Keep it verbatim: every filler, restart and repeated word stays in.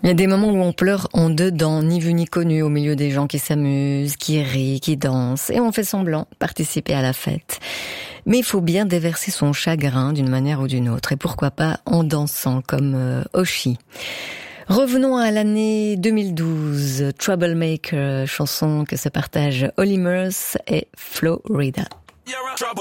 Il y a des moments où on pleure en dedans, ni vu ni connu, au milieu des gens qui s'amusent, qui rient, qui dansent, et on fait semblant de participer à la fête. Mais il faut bien déverser son chagrin d'une manière ou d'une autre, et pourquoi pas en dansant comme euh, Oshi. Revenons à l'année deux mille douze, Troublemaker, chanson que se partagent Holly Murs et Flo Rida.